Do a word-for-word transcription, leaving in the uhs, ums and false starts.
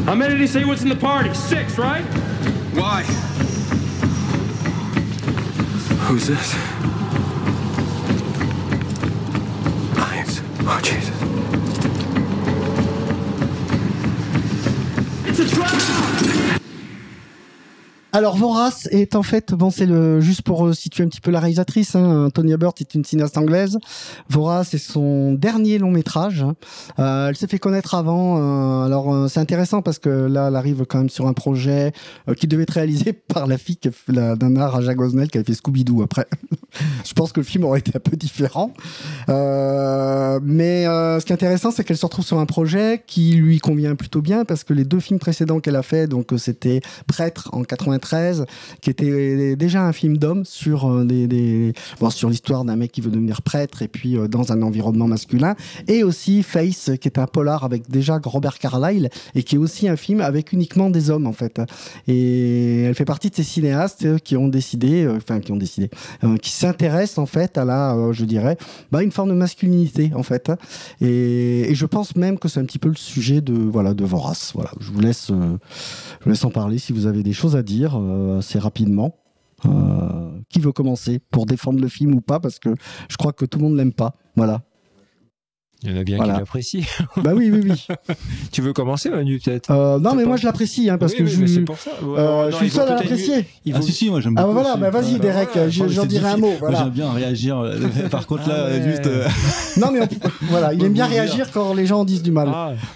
Amenity, say what's in the party. Six, right? Why? Who's this? Ives. Oh, Jesus. It's a trap! Alors Vorace est en fait, bon c'est le juste pour euh, situer un petit peu la réalisatrice, hein, Tonya Burt est une cinéaste anglaise. Vorace est son dernier long métrage. Euh, elle s'est fait connaître avant. Euh, alors euh, c'est intéressant parce que là elle arrive quand même sur un projet euh, qui devait être réalisé par la fille qui a fait la nana Raja Gosnell qui a fait Scooby-Doo après. Je pense que le film aurait été un peu différent. Euh, mais euh, ce qui est intéressant c'est qu'elle se retrouve sur un projet qui lui convient plutôt bien parce que les deux films précédents qu'elle a fait, donc c'était Prêtre en quatre-vingt-treize qui était déjà un film d'homme sur euh, des, des bon, sur l'histoire d'un mec qui veut devenir prêtre et puis euh, dans un environnement masculin, et aussi Face qui est un polar avec déjà Robert Carlyle et qui est aussi un film avec uniquement des hommes en fait, et elle fait partie de ces cinéastes qui ont décidé euh, enfin qui ont décidé euh, qui s'intéressent en fait à la euh, je dirais bah, une forme de masculinité en fait, et, et je pense même que c'est un petit peu le sujet de voilà de Vorace. Voilà, je vous laisse euh, je vous laisse en parler si vous avez des choses à dire euh, assez rapidement. Euh, qui veut commencer pour défendre le film ou pas, parce que je crois que tout le monde l'aime pas. Voilà. Il y en a bien Voilà. qui l'apprécient. Bah oui, oui, oui. Tu veux commencer, Manu, peut-être Euh, non, C'est mais pas- moi je l'apprécie, hein, parce Oui, que oui, je, mais c'est pour ça. Ouais, euh, non, je suis il vaut seul à peut-être l'apprécier. mieux- il Ah vaut- si si, moi j'aime Ah beaucoup. bah voilà, aussi. bah vas-y Ouais. Derek, voilà, je- Moi, j'en c'est dirai un difficile. mot. Moi, Voilà. j'aime bien réagir. euh, Par contre là, Ah ouais. juste. euh, Non mais on- voilà, il Ouais, aime bien vous dire. réagir quand les gens disent du mal. Ah,